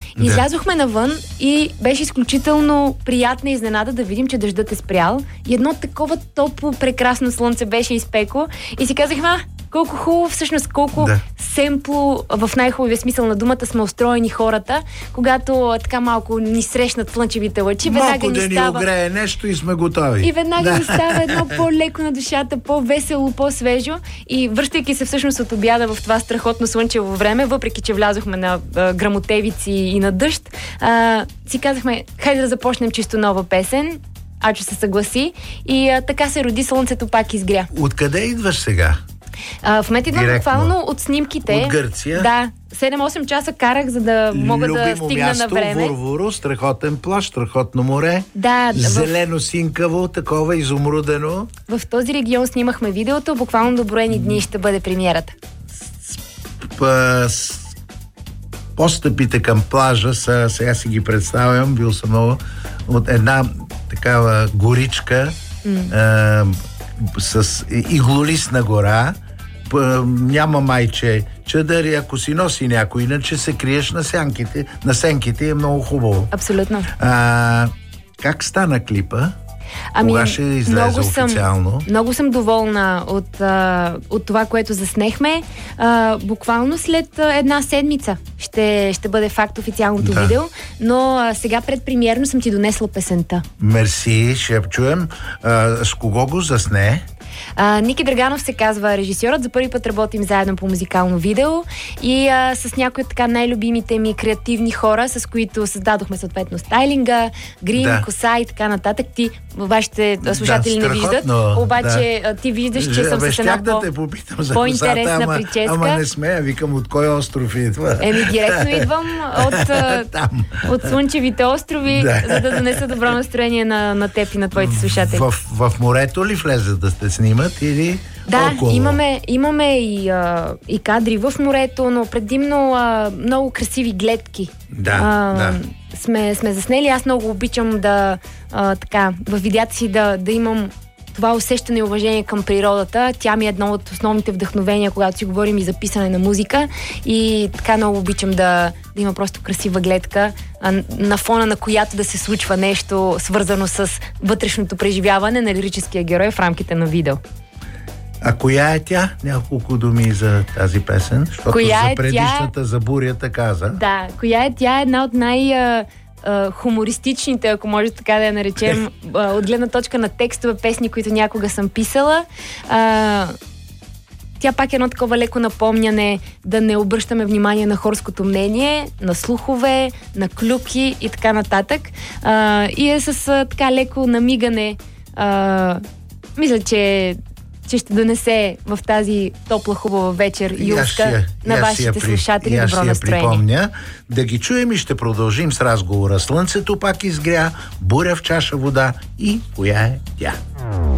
Излязохме навън и беше изключително приятна изненада да видим, че дъждът е спрял и едно такова топло, прекрасно слънце беше изпекло и си казахме, колко хубаво, всъщност колко семпло, в най-хубавия смисъл на думата, сме устроени хората, когато така малко ни срещнат слънчевите лъчи, малко да ни огрее нещо и сме готови. И веднага ни става едно по-леко на душата, по-весело, по-свежо и връщайки се всъщност от обяда в това страхотно слънчево време, въпреки че влязохме на гръмотевици и на дъжд, си казахме, хайде да започнем чисто нова песен. Ачо се съгласи и така се роди Слънцето пак изгря. Откъде идваш сега? В момента идвам буквално от снимките. От Гърция? Да. 7-8 часа карах, за да мога да стигна място, на време. Вурвуру, страхотен плаж, страхотно море. Да. Зелено-синкаво, такова изумрудено. В този регион снимахме видеото. Буквално до броени дни ще бъде премиерата. Постъпите към плажа са, сега си ги представям, бил съм много от една такава горичка с иглолистна гора. Няма майче чадъри, ако си носи някой, иначе се криеш на сенките е много хубаво. Абсолютно. Как стана клипа? Кога ще излезе официално? Много съм доволна от това, което заснехме. Буквално след една седмица ще бъде факт официалното видео, но сега предпремиерно съм ти донесла песента. Мерси, ще я чуем. С кого го засне? Ники Драганов се казва режисьорът. За първи път работим заедно по музикално видео и с някои от така най-любимите ми креативни хора, с които създадохме съответно стайлинга, грим, коса и така нататък. Ти, вашите слушатели не виждат, обаче ти виждаш, че съм с една по-интересна прическа. Ама не смея, викам от кой остров идва. Директно идвам от Слънчевите острови, за да донеса добро настроение на теб и на твоите слушатели. В морето ли влезе да сте снимат или около? Имаме и кадри в морето, но предимно много красиви гледки. Сме заснели. Аз много обичам така, в видеята си да имам това усещане и уважение към природата. Тя ми е едно от основните вдъхновения, когато си говорим и за писане на музика. И така много обичам да има просто красива гледка, на фона на която да се случва нещо свързано с вътрешното преживяване на лирическия герой в рамките на видео. А коя е тя? Няколко думи за тази песен, защото за предишната, за бурята каза. Да, коя е тя? Една от хумористичните, ако може така да я наречем, от гледна точка на текстове, песни, които някога съм писала. Тя пак е едно такова леко напомняне да не обръщаме внимание на хорското мнение, на слухове, на клюки и така нататък. И е с така леко намигане. Мисля, че ще донесе в тази топла, хубава вечер юлска на вашите слушатели добро настроение. Припомня. Да ги чуем и ще продължим с разговора. Слънцето пак изгря, буря в чаша вода и коя е тя?